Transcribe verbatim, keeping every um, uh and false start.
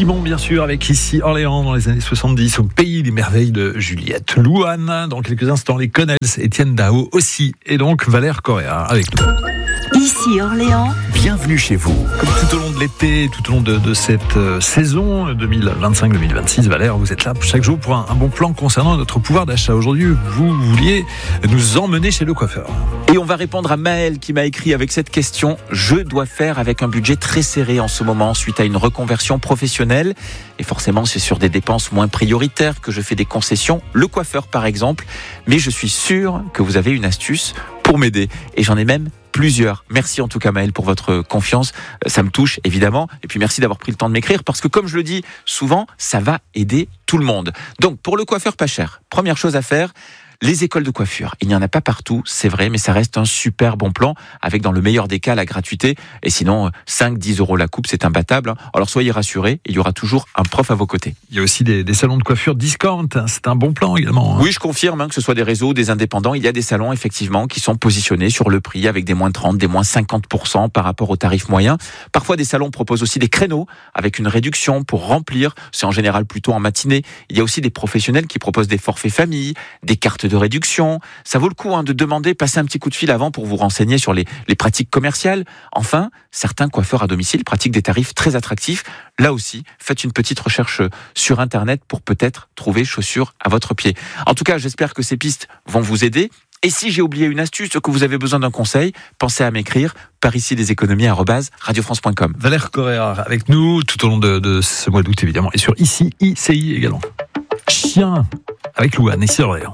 Simon, bien sûr, avec ici Orléans dans les années soixante-dix, au pays des merveilles de Juliette. Louane, dans quelques instants, les Connells, Étienne Dao aussi, et donc Valère Correa avec nous. Ici Orléans, bienvenue chez vous. Comme tout au long de l'été, tout au long de, de cette euh, saison deux mille vingt-cinq deux mille vingt-six, Valère, vous êtes là chaque jour pour un, un bon plan concernant notre pouvoir d'achat. Aujourd'hui, vous vouliez nous emmener chez le coiffeur. Et on va répondre à Maël qui m'a écrit avec cette question. Je dois faire avec un budget très serré en ce moment suite à une reconversion professionnelle. Et forcément, c'est sur des dépenses moins prioritaires que je fais des concessions. Le coiffeur, par exemple. Mais je suis sûr que vous avez une astuce pour m'aider. Et j'en ai même plusieurs. Merci en tout cas Maël pour votre confiance. Ça me touche évidemment. Et puis merci d'avoir pris le temps de m'écrire parce que comme je le dis souvent, ça va aider tout le monde. Donc pour le coiffeur pas cher, première chose à faire, les écoles de coiffure. Il n'y en a pas partout, c'est vrai, mais ça reste un super bon plan avec dans le meilleur des cas la gratuité. Et sinon, cinq à dix euros la coupe, c'est imbattable. Alors soyez rassurés, il y aura toujours un prof à vos côtés. Il y a aussi des, des salons de coiffure discount, c'est un bon plan également. Hein. Oui, je confirme, hein, que ce soit des réseaux, des indépendants, il y a des salons effectivement qui sont positionnés sur le prix avec des moins trente, des moins cinquante pour cent par rapport au tarif moyen. Parfois, des salons proposent aussi des créneaux avec une réduction pour remplir. C'est en général plutôt en matinée. Il y a aussi des professionnels qui proposent des forfaits famille, des cartes de réduction. Ça vaut le coup hein, de demander, passer un petit coup de fil avant pour vous renseigner sur les, les pratiques commerciales. Enfin, certains coiffeurs à domicile pratiquent des tarifs très attractifs. Là aussi, faites une petite recherche sur Internet pour peut-être trouver chaussures à votre pied. En tout cas, j'espère que ces pistes vont vous aider. Et si j'ai oublié une astuce, que vous avez besoin d'un conseil, pensez à m'écrire par ici des économies arobase radio france point com. Valère Correa avec nous tout au long de, de ce mois d'août évidemment et sur ici I C I également. Chien avec Louane ici Orléans.